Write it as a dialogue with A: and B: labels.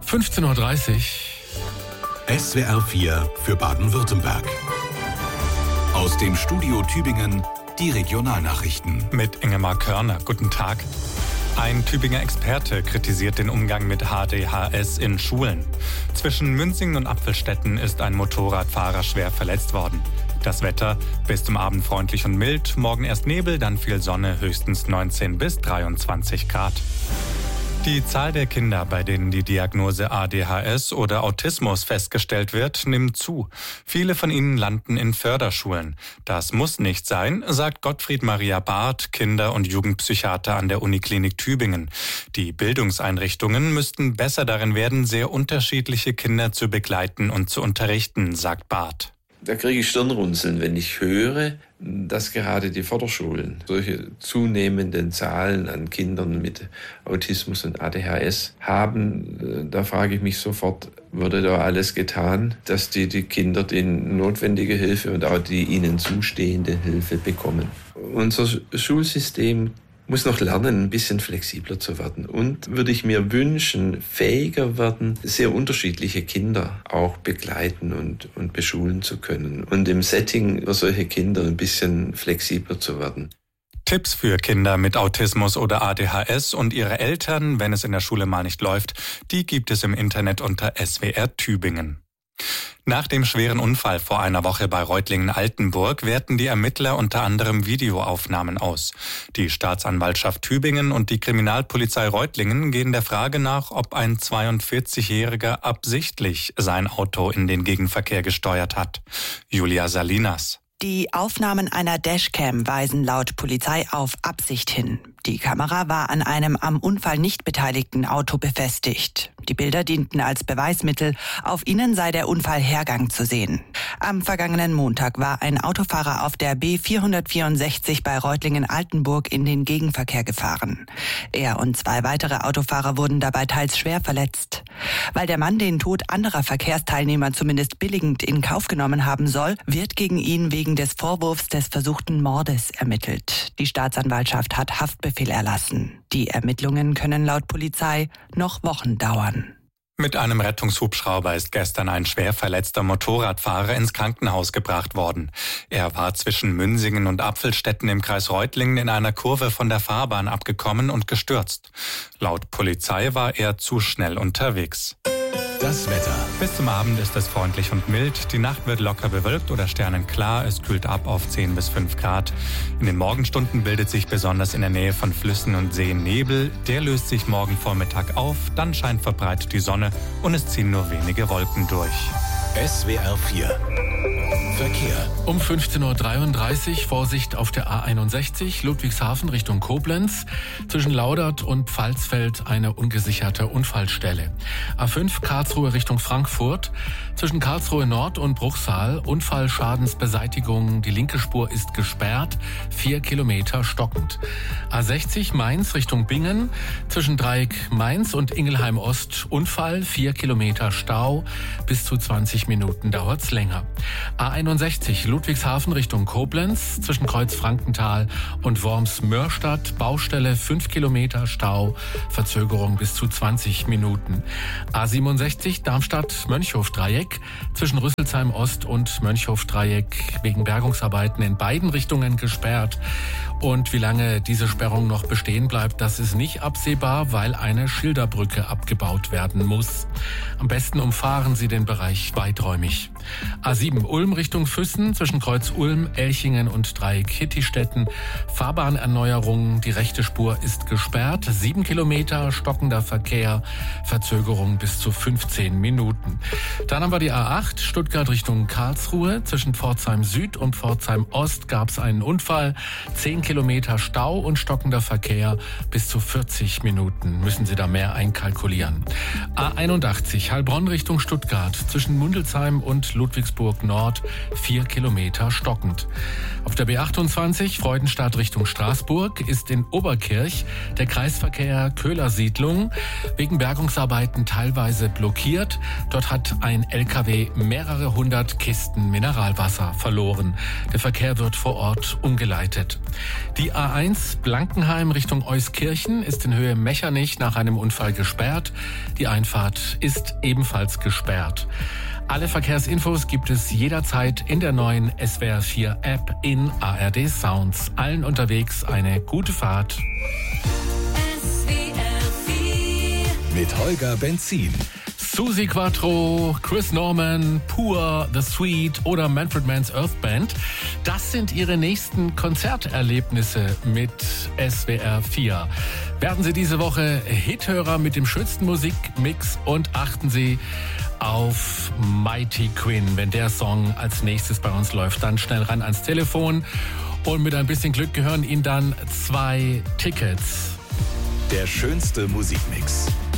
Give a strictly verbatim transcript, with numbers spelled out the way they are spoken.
A: fünfzehn Uhr dreißig.
B: S W R vier für Baden-Württemberg. Aus dem Studio Tübingen die Regionalnachrichten.
C: Mit Ingemar Körner. Guten Tag. Ein Tübinger Experte kritisiert den Umgang mit A D H S in Schulen. Zwischen Münzingen und Apfelstetten ist ein Motorradfahrer schwer verletzt worden. Das Wetter bis zum Abend freundlich und mild, morgen erst Nebel, dann viel Sonne, höchstens neunzehn bis dreiundzwanzig Grad. Die Zahl der Kinder, bei denen die Diagnose A D H S oder Autismus festgestellt wird, nimmt zu. Viele von ihnen landen in Förderschulen. Das muss nicht sein, sagt Gottfried Maria Barth, Kinder- und Jugendpsychiater an der Uniklinik Tübingen. Die Bildungseinrichtungen müssten besser darin werden, sehr unterschiedliche Kinder zu begleiten und zu unterrichten, sagt Barth.
D: Da kriege ich Stirnrunzeln, wenn ich höre, dass gerade die Förderschulen solche zunehmenden Zahlen an Kindern mit Autismus und A D H S haben. Da frage ich mich sofort, wurde da alles getan, dass die, die Kinder die notwendige Hilfe und auch die ihnen zustehende Hilfe bekommen. Unser Schulsystem muss noch lernen, ein bisschen flexibler zu werden. Und würde ich mir wünschen, fähiger werden, sehr unterschiedliche Kinder auch begleiten und, und beschulen zu können. Und im Setting für solche Kinder ein bisschen flexibler zu werden.
C: Tipps für Kinder mit Autismus oder A D H S und ihre Eltern, wenn es in der Schule mal nicht läuft, die gibt es im Internet unter S W R Tübingen. Nach dem schweren Unfall vor einer Woche bei Reutlingen-Altenburg werten die Ermittler unter anderem Videoaufnahmen aus. Die Staatsanwaltschaft Tübingen und die Kriminalpolizei Reutlingen gehen der Frage nach, ob ein zweiundvierzigjähriger absichtlich sein Auto in den Gegenverkehr gesteuert hat. Julia Salinas.
E: Die Aufnahmen einer Dashcam weisen laut Polizei auf Absicht hin. Die Kamera war an einem am Unfall nicht beteiligten Auto befestigt. Die Bilder dienten als Beweismittel. Auf ihnen sei der Unfallhergang zu sehen. Am vergangenen Montag war ein Autofahrer auf der B vierhundertvierundsechzig bei Reutlingen-Altenburg in den Gegenverkehr gefahren. Er und zwei weitere Autofahrer wurden dabei teils schwer verletzt. Weil der Mann den Tod anderer Verkehrsteilnehmer zumindest billigend in Kauf genommen haben soll, wird gegen ihn wegen des Vorwurfs des versuchten Mordes ermittelt. Die Staatsanwaltschaft hat Haftbefehl erlassen. Die Ermittlungen können laut Polizei noch Wochen dauern.
C: Mit einem Rettungshubschrauber ist gestern ein schwer verletzter Motorradfahrer ins Krankenhaus gebracht worden. Er war zwischen Münzingen und Apfelstetten im Kreis Reutlingen in einer Kurve von der Fahrbahn abgekommen und gestürzt. Laut Polizei war er zu schnell unterwegs.
B: Das Wetter.
C: Bis zum Abend ist es freundlich und mild. Die Nacht wird locker bewölkt oder sternenklar. Es kühlt ab auf zehn bis fünf Grad. In den Morgenstunden bildet sich besonders in der Nähe von Flüssen und Seen Nebel. Der löst sich morgen Vormittag auf. Dann scheint verbreitet die Sonne und es ziehen nur wenige Wolken durch.
B: S W R vier. Verkehr.
A: Um fünfzehn Uhr dreiunddreißig Vorsicht auf der A einundsechzig Ludwigshafen Richtung Koblenz. Zwischen Laudert und Pfalzfeld eine ungesicherte Unfallstelle. A fünf Karlsruhe Richtung Frankfurt. Zwischen Karlsruhe Nord und Bruchsal Unfallschadensbeseitigung. Die linke Spur ist gesperrt. Vier Kilometer stockend. A sechzig Mainz Richtung Bingen. Zwischen Dreieck Mainz und Ingelheim Ost Unfall. Vier Kilometer Stau. Bis zu zwanzig Minuten dauert's länger. A einundsechzig Ludwigshafen Richtung Koblenz, zwischen Kreuz Frankenthal und Worms-Mörstadt, Baustelle fünf Kilometer Stau, Verzögerung bis zu zwanzig Minuten. A siebenundsechzig Darmstadt-Mönchhof-Dreieck, zwischen Rüsselsheim Ost und Mönchhof-Dreieck wegen Bergungsarbeiten in beiden Richtungen gesperrt. Und wie lange diese Sperrung noch bestehen bleibt, das ist nicht absehbar, weil eine Schilderbrücke abgebaut werden muss. Am besten umfahren Sie den Bereich weiträumig. A sieben Ulm Richtung Füssen, zwischen Kreuz Ulm, Elchingen und Dreieck Hittistetten. Fahrbahnerneuerung, die rechte Spur ist gesperrt. Sieben Kilometer stockender Verkehr, Verzögerung bis zu fünfzehn Minuten. Dann haben wir die A acht Stuttgart Richtung Karlsruhe. Zwischen Pforzheim Süd und Pforzheim Ost gab es einen Unfall. Zehn Kilometer Stau und stockender Verkehr, bis zu vierzig Minuten müssen Sie da mehr einkalkulieren. A einundachtzig Heilbronn Richtung Stuttgart, zwischen Mundelsheim und und Ludwigsburg Nord vier Kilometer stockend. Auf der B achtundzwanzig Freudenstadt Richtung Straßburg ist in Oberkirch der Kreisverkehr Köhler Siedlung wegen Bergungsarbeiten teilweise blockiert. Dort hat ein L K W mehrere hundert Kisten Mineralwasser verloren. Der Verkehr wird vor Ort umgeleitet. Die A eins Blankenheim Richtung Euskirchen ist in Höhe Mechernich nach einem Unfall gesperrt. Die Einfahrt ist ebenfalls gesperrt. Alle Verkehrsinfos gibt es jederzeit in der neuen S W R vier App in A R D Sounds. Allen unterwegs eine gute Fahrt.
F: S W R vier
B: Mit Holger Benzin.
A: Susi Quattro, Chris Norman, Pur, The Sweet oder Manfred Mann's Earth Band. Das sind Ihre nächsten Konzerterlebnisse mit S W R vier. Werden Sie diese Woche Hithörer mit dem schönsten Musikmix und achten Sie auf Mighty Quinn. Wenn der Song als nächstes bei uns läuft, dann schnell ran ans Telefon. Und mit ein bisschen Glück gehören Ihnen dann zwei Tickets.
B: Der schönste Musikmix.